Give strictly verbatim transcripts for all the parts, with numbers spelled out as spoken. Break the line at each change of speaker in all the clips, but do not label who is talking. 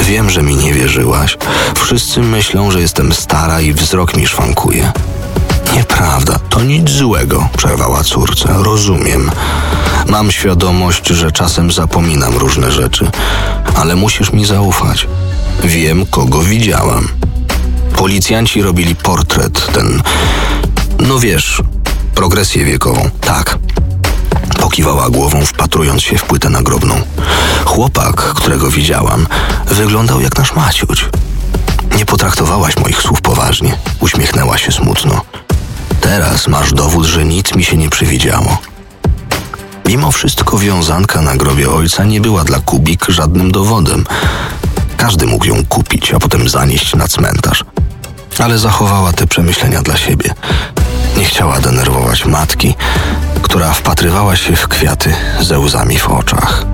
Wiem, że mi nie wierzyłaś. Wszyscy myślą, że jestem stara i wzrok mi szwankuje. Nieprawda, to nic złego, przerwała córce. Rozumiem. Mam świadomość, że czasem zapominam różne rzeczy, ale musisz mi zaufać. Wiem, kogo widziałam. Policjanci robili portret, ten... No wiesz, progresję wiekową. Tak. Pokiwała głową, wpatrując się w płytę nagrobną. Chłopak, którego widziałam, wyglądał jak nasz Maciuś. Nie potraktowałaś moich słów poważnie. Uśmiechnęła się smutno. Teraz masz dowód, że nic mi się nie przywidziało. Mimo wszystko wiązanka na grobie ojca nie była dla Kubik żadnym dowodem. Każdy mógł ją kupić, a potem zanieść na cmentarz. Ale zachowała te przemyślenia dla siebie. Nie chciała denerwować matki, która wpatrywała się w kwiaty ze łzami w oczach.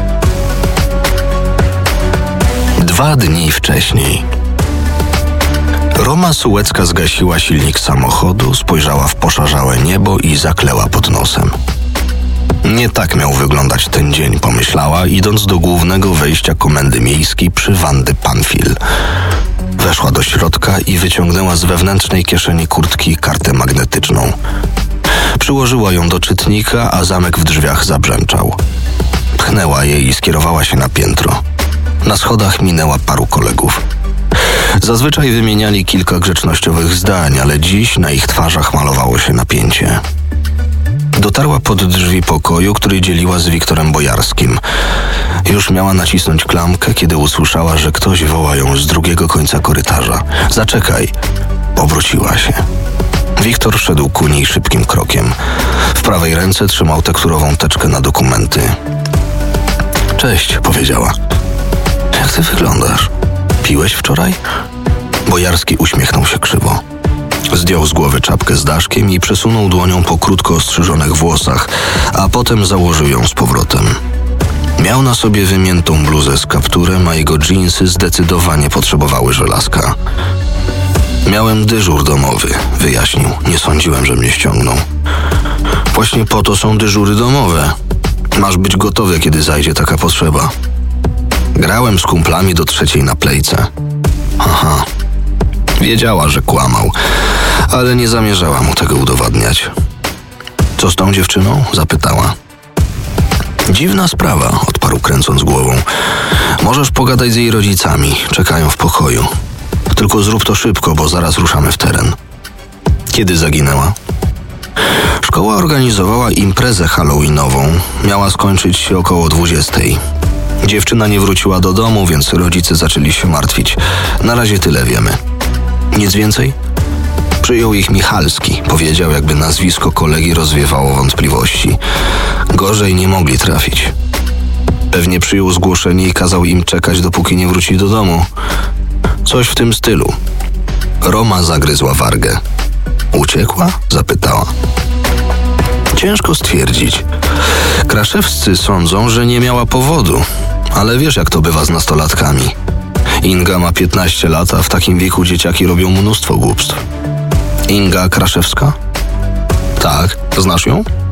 Dwa dni wcześniej Roma Sułecka zgasiła silnik samochodu, spojrzała w poszarzałe niebo i zakleła pod nosem. Nie tak miał wyglądać ten dzień, pomyślała, idąc do głównego wejścia komendy miejskiej przy Wandy Panfil. Weszła do środka i wyciągnęła z wewnętrznej kieszeni kurtki kartę magnetyczną. Przyłożyła ją do czytnika, a zamek w drzwiach zabrzęczał. Pchnęła je i skierowała się na piętro. Na schodach minęła paru kolegów. Zazwyczaj wymieniali kilka grzecznościowych zdań, ale dziś na ich twarzach malowało się napięcie. Dotarła pod drzwi pokoju, który dzieliła z Wiktorem Bojarskim. Już miała nacisnąć klamkę, kiedy usłyszała, że ktoś woła ją z drugiego końca korytarza. Zaczekaj! Obróciła się. Wiktor szedł ku niej szybkim krokiem. W prawej ręce trzymał tekturową teczkę na dokumenty. Cześć, powiedziała. Jak ty wyglądasz? Piłeś wczoraj? Bojarski uśmiechnął się krzywo. Zdjął z głowy czapkę z daszkiem i przesunął dłonią po krótko ostrzyżonych włosach, a potem założył ją z powrotem. Miał na sobie wymiętą bluzę z kapturem, a jego dżinsy zdecydowanie potrzebowały żelazka. Miałem dyżur domowy, wyjaśnił. Nie sądziłem, że mnie ściągną. Właśnie po to są dyżury domowe. Masz być gotowy, kiedy zajdzie taka potrzeba. Grałem z kumplami do trzeciej na plejce. Aha. Wiedziała, że kłamał, ale nie zamierzała mu tego udowadniać. Co z tą dziewczyną? Zapytała. Dziwna sprawa, odparł kręcąc głową. Możesz pogadać z jej rodzicami, czekają w pokoju. Tylko zrób to szybko, bo zaraz ruszamy w teren. Kiedy zaginęła? Szkoła organizowała imprezę halloweenową. Miała skończyć się około dwudziestej. Dziewczyna nie wróciła do domu, więc rodzice zaczęli się martwić. Na razie tyle wiemy. Nic więcej? Przyjął ich Michalski, powiedział, jakby nazwisko kolegi rozwiewało wątpliwości. Gorzej nie mogli trafić. Pewnie przyjął zgłoszenie i kazał im czekać, dopóki nie wróci do domu. Coś w tym stylu. Roma zagryzła wargę. Uciekła? Zapytała. Ciężko stwierdzić. Kraszewscy sądzą, że nie miała powodu, ale wiesz, jak to bywa z nastolatkami. Inga ma piętnaście lat, a w takim wieku dzieciaki robią mnóstwo głupstw. Inga Kraszewska? Tak, znasz ją?